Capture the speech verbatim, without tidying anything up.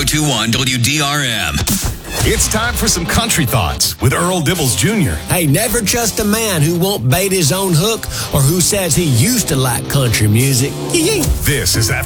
two one W D R M. It's time for some country thoughts with Earl Dibbles Junior Hey, never trust a man who won't bait his own hook or who says he used to like country music. This is that